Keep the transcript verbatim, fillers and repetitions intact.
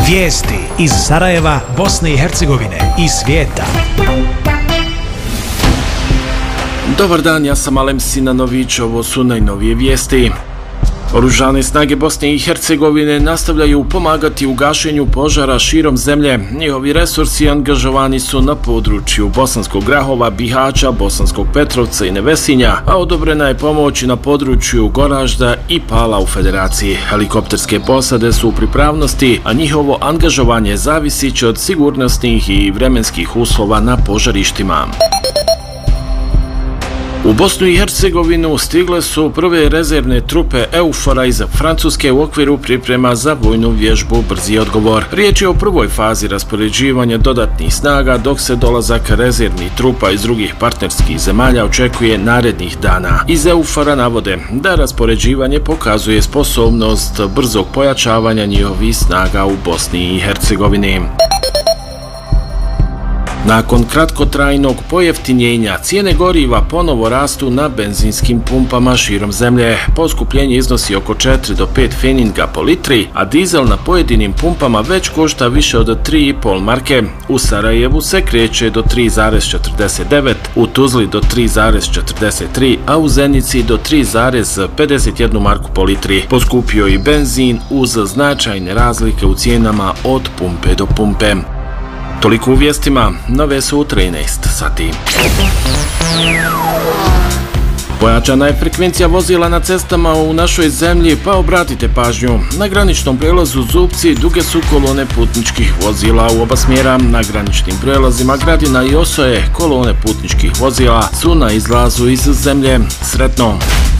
Vijesti iz Sarajeva, Bosne i Hercegovine i svijeta. Dobar dan, ja sam Alem Sinanović, ovo su najnovije vijesti. Oružane snage Bosne i Hercegovine nastavljaju pomagati u gašenju požara širom zemlje. Njihovi resursi angažovani su na području Bosanskog Grahova, Bihaća, Bosanskog Petrovca i Nevesinja, a odobrena je pomoć na području Goražda i Pala u Federaciji. Helikopterske posade su u pripravnosti, a njihovo angažovanje zavisit će od sigurnosnih i vremenskih uslova na požarištima. U Bosnu i Hercegovinu stigle su prve rezervne trupe EUFOR-a iz Francuske u okviru priprema za vojnu vježbu Brzi odgovor. Riječ je o prvoj fazi raspoređivanja dodatnih snaga, dok se dolazak rezervnih trupa iz drugih partnerskih zemalja očekuje narednih dana. Iz EUFOR-a navode da raspoređivanje pokazuje sposobnost brzog pojačavanja njihovih snaga u Bosni i Hercegovini. Nakon kratkotrajnog pojeftinjenja, cijene goriva ponovo rastu na benzinskim pumpama širom zemlje. Poskupljenje iznosi oko četiri do pet feninga po litri, a dizel na pojedinim pumpama već košta više od tri i pol marke. U Sarajevu se kreće do tri zarez četrdeset devet, u Tuzli do tri zarez četrdeset tri, a u Zenici do tri zarez pedeset jednu marku po litri. Poskupio i benzin uz značajne razlike u cijenama od pumpe do pumpe. Toliko u vijestima, nove su u trinaest sati. Pojačana je frekvencija vozila na cestama u našoj zemlji, pa obratite pažnju. Na graničnom prelazu Zupci duge su kolone putničkih vozila u oba smjera. Na graničnim prelazima Gradina i Osoje kolone putničkih vozila su na izlazu iz zemlje. Sretno!